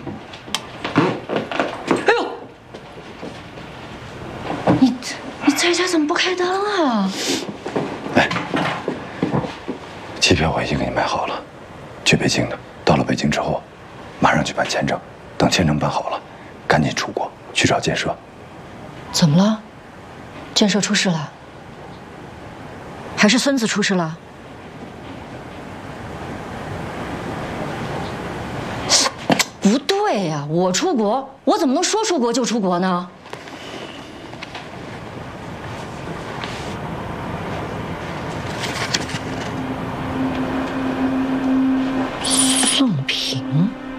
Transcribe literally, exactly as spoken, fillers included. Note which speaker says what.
Speaker 1: 哎呦，你你在家怎么不开灯啊？
Speaker 2: 哎，机票我已经给你买好了，去北京的。到了北京之后，马上去办签证，等签证办好了，赶紧出国去找建设。
Speaker 1: 怎么了？建设出事了？还是孙子出事了？不对呀，我出国，我怎么能说出国就出国呢？